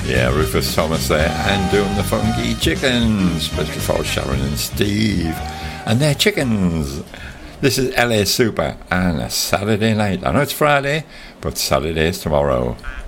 Yeah, Rufus Thomas there, and doing the Funky Chickens, especially for Sharon and Steve and their chickens. This is LA Super and a Saturday night. I know it's Friday, but Saturday is tomorrow.